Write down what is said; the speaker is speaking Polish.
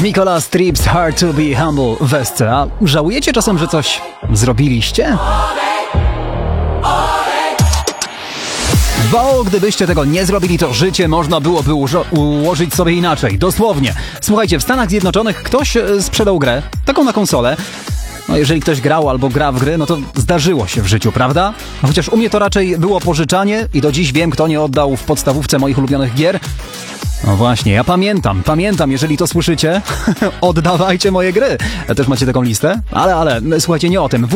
Nicolas Trips, Hard to be humble w Esce. A żałujecie czasem, że coś zrobiliście? Bo gdybyście tego nie zrobili, to życie można byłoby ułożyć sobie inaczej. Dosłownie. Słuchajcie, w Stanach Zjednoczonych ktoś sprzedał grę, taką na konsolę. No jeżeli ktoś grał albo gra w gry, no to zdarzyło się w życiu, prawda? No chociaż u mnie to raczej było pożyczanie i do dziś wiem, kto nie oddał w podstawówce moich ulubionych gier. No właśnie, ja pamiętam, jeżeli to słyszycie, oddawajcie moje gry. Też macie taką listę? Ale słuchajcie, nie o tym.